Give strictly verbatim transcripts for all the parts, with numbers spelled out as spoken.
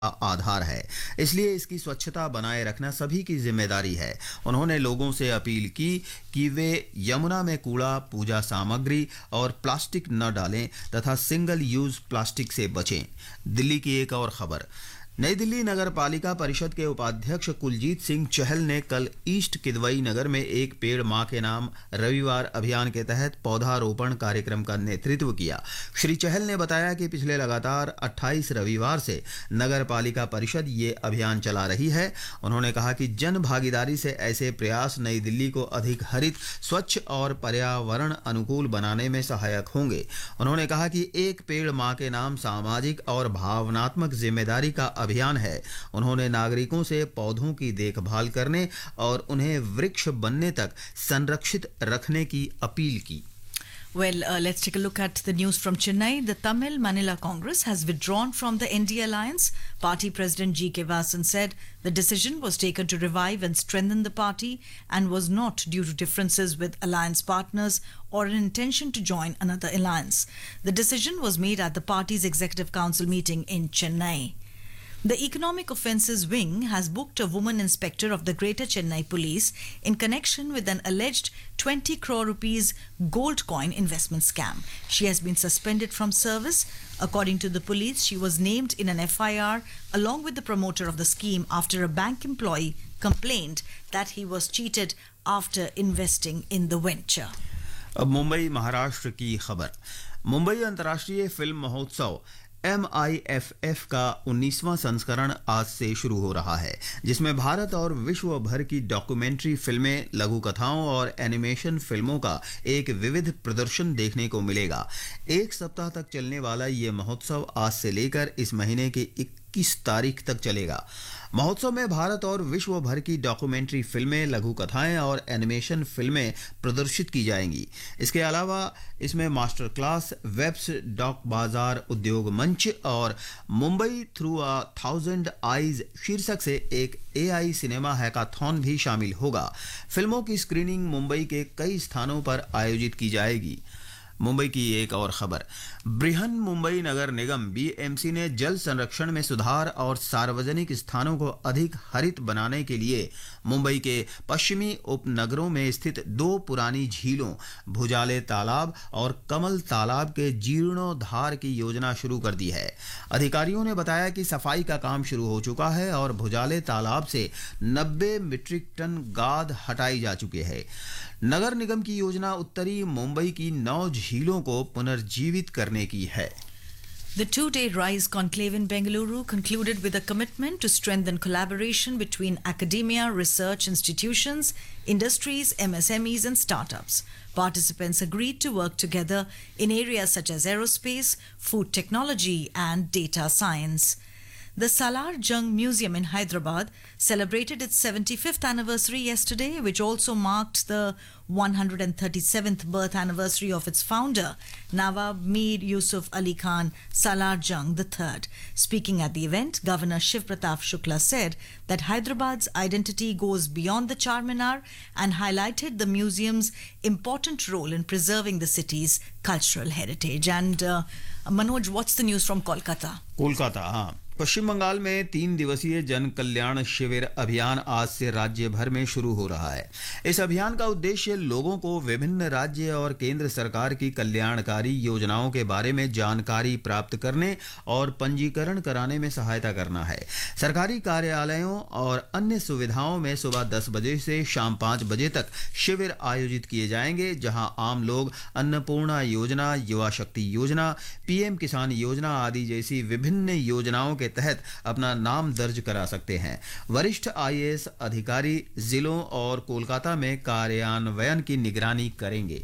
आधार है, इसलिए इसकी स्वच्छता बनाए रखना सभी की जिम्मेदारी है। उन्होंने लोगों से अपील की कि वे यमुना में कूड़ा, पूजा सामग्री और प्लास्टिक न डालें तथा सिंगल यूज प्लास्टिक से बचें। दिल्ली की एक और खबर। नई दिल्ली नगर पालिका परिषद के उपाध्यक्ष कुलजीत सिंह चहल ने कल ईस्ट किदवई नगर में एक पेड़ मां के नाम रविवार अभियान के तहत पौधारोपण कार्यक्रम का नेतृत्व किया। श्री चहल ने बताया कि पिछले लगातार अट्ठाईस रविवार से नगर पालिका परिषद ये अभियान चला रही है। उन्होंने कहा कि जन भागीदारी से ऐसे प्रयास नई दिल्ली को अधिक हरित, स्वच्छ और पर्यावरण अनुकूल बनाने में सहायक होंगे। उन्होंने कहा कि एक पेड़ मां के नाम सामाजिक और भावनात्मक जिम्मेदारी का अभियान है। उन्होंने नागरिकों से पौधों की देखभाल करने और उन्हें वृक्ष बनने तक संरक्षित रखने की अपील की। Well, uh, let's take a look at the news from Chennai. The Tamil Manila Congress has withdrawn from the N D A alliance. Party President G K Vasan said the decision was taken to revive and strengthen the party and was not due to differences with alliance partners or an intention to join another alliance. The decision was made at the party's Executive Council meeting in Chennai. The Economic Offences Wing has booked a woman inspector of the Greater Chennai Police in connection with an alleged twenty crore rupees gold coin investment scam. She has been suspended from service. According to the police, she was named in an F I R along with the promoter of the scheme after a bank employee complained that he was cheated after investing in the venture. अब मुंबई महाराष्ट्र की खबर। मुंबई अंतर्राष्ट्रीय film महोत्सव M I F F का उन्नीसवां संस्करण आज से शुरू हो रहा है, जिसमें भारत और विश्व भर की डॉक्यूमेंट्री फिल्में, लघु कथाओं और एनिमेशन फिल्मों का एक विविध प्रदर्शन देखने को मिलेगा। एक सप्ताह तक चलने वाला ये महोत्सव आज से लेकर इस महीने की इक्कीस तारीख तक चलेगा। महोत्सव में भारत और विश्व भर की डॉक्यूमेंट्री फिल्में, लघु कथाएं और एनिमेशन फिल्में प्रदर्शित की जाएंगी। इसके अलावा इसमें मास्टर क्लास, वेब्स, डॉक बाजार उद्योग मंच और Mumbai through a thousand eyes शीर्षक से एक ए आई सिनेमा हैकाथॉन भी शामिल होगा। फिल्मों की स्क्रीनिंग मुंबई के कई स्थानों पर आयोजित की जाएगी। मुंबई की एक और खबर। बृहन मुंबई नगर निगम बी एम सी ने जल संरक्षण में सुधार और सार्वजनिक स्थानों को अधिक हरित बनाने के लिए मुंबई के पश्चिमी उपनगरों में स्थित दो पुरानी झीलों, भुजाले तालाब और कमल तालाब के जीर्णोद्धार की योजना शुरू कर दी है। अधिकारियों ने बताया कि सफाई का काम शुरू हो चुका है और भुजाले तालाब से नब्बे मीट्रिक टन गाद हटाई जा चुकी है। नगर निगम की योजना उत्तरी मुंबई की नौ झीलों को पुनर्जीवित करने की है। The two-day RISE conclave in Bengaluru concluded with a commitment to strengthen collaboration between academia, research institutions, industries, M S M Es and startups. Participants agreed to work together in areas such as aerospace, food technology and data science. The Salar Jung Museum in Hyderabad celebrated its seventy-fifth anniversary yesterday, which also marked the one hundred thirty-seventh birth anniversary of its founder, Nawab Mir Yusuf Ali Khan Salar Jung the third. Speaking at the event, Governor Shiv Pratap Shukla said that Hyderabad's identity goes beyond the Charminar and highlighted the museum's important role in preserving the city's cultural heritage. And uh, Manoj, what's the news from Kolkata? Kolkata, हाँ। पश्चिम बंगाल में तीन दिवसीय जन कल्याण शिविर अभियान आज से राज्य भर में शुरू हो रहा है। इस अभियान का उद्देश्य लोगों को विभिन्न राज्य और केंद्र सरकार की कल्याणकारी योजनाओं के बारे में जानकारी प्राप्त करने और पंजीकरण कराने में सहायता करना है। सरकारी कार्यालयों और अन्य सुविधाओं में सुबह दस बजे से शाम पाँच बजे तक शिविर आयोजित किए जाएंगे, जहां आम लोग अन्नपूर्णा योजना, युवा शक्ति योजना, पी एम किसान योजना आदि जैसी विभिन्न योजनाओं के तहत अपना नाम दर्ज करा सकते हैं। वरिष्ठ आई ए एस अधिकारी जिलों और कोलकाता में कार्यान्वयन की निगरानी करेंगे।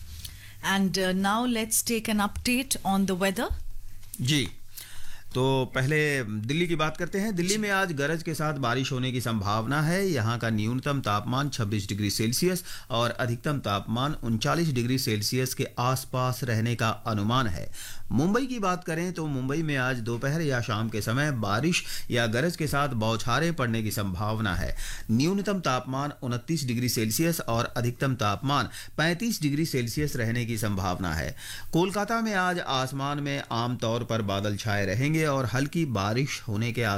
And uh, now let's take an update on the weather. जी, तो पहले दिल्ली की बात करते हैं। दिल्ली में आज गरज के साथ बारिश होने की संभावना है। यहाँ का न्यूनतम तापमान छब्बीस डिग्री सेल्सियस और अधिकतम तापमान उनचालीस डिग्री सेल्सियस के आसपास रहने का अनुमान है। मुंबई की बात करें तो मुंबई में आज दोपहर या शाम के समय बारिश या गरज के साथ बौछारें पड़ने की संभावना है। न्यूनतम तापमान उनतीस डिग्री सेल्सियस और अधिकतम तापमान पैंतीस डिग्री सेल्सियस रहने की संभावना है। कोलकाता में आज आसमान में आमतौर पर बादल छाए रहेंगे और हल्की बारिश होने के